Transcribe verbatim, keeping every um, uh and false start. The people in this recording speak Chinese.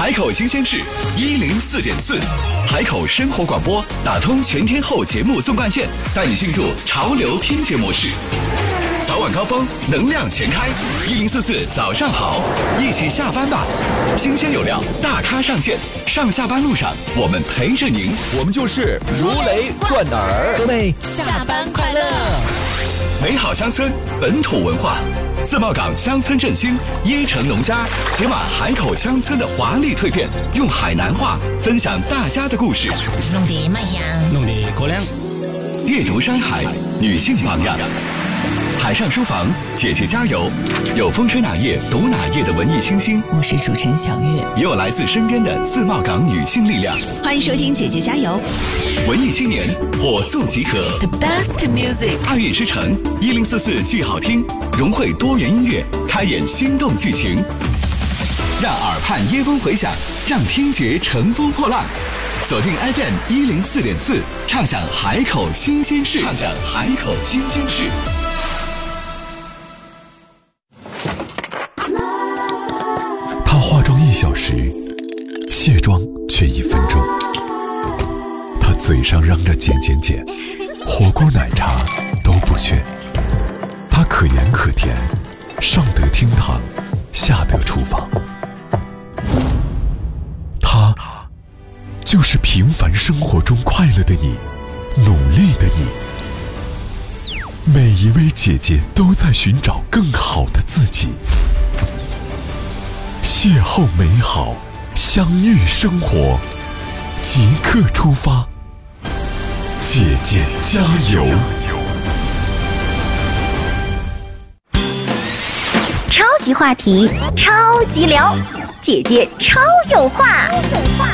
海口新鲜事一零四点四，海口生活广播打通全天候节目纵贯线，带你进入潮流听觉模式。早晚高峰，能量全开，一零四四早上好，一起下班吧。新鲜有料，大咖上线，上下班路上我们陪着您， 我们就是如雷贯耳。 各位下班快乐！ 美好乡村，本土文化。自贸港乡村振兴，椰城农家解码海口乡村的华丽蜕变，用海南话分享大家的故事。 弄得卖香， 弄得过凉。 阅读山海，女性榜样。海上书房，姐姐加油！有风吹哪页读哪页的文艺清新， 我是主持人小月， 也有来自身边的自贸港女性力量。 欢迎收听姐姐加油！ 文艺青年火速集合 ，The best music， 爱乐之城一零四四剧好听，融汇多元音乐，开演心动剧情，让耳畔耶风回响，让听觉乘风破浪。锁定 F M 一零四点四，畅享海口新鲜事，畅享海口新鲜事。 她化妆一小时，卸妆却一分钟。她嘴上嚷着减减减，火锅奶茶都不缺。她可盐可甜，上得厅堂，下得厨房。她就是平凡生活中快乐的你，努力的你。每一位姐姐都在寻找更好的自己。邂逅美好，相遇生活，即刻出发，姐姐加油！ 超级话题，超级聊，姐姐超有话。